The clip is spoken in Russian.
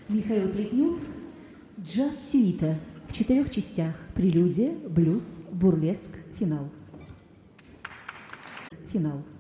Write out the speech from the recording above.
Михаил Плетнев, джаз-сюита в 4 частях. Прелюдия, блюз, бурлеск, финал. Финал.